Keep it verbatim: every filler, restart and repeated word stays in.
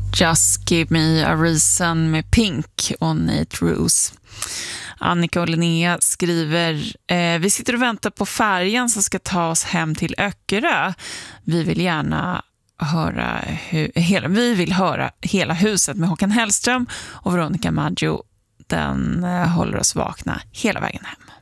Just Give Me a Reason med Pink och Nate Roos. Annika och Linnea skriver: eh, vi sitter och väntar på färjan som ska ta oss hem till Öckerö. Vi vill gärna höra hu- hela, vi vill höra hela huset med Håkan Hellström och Veronica Maggio. Den eh, håller oss vakna hela vägen hem.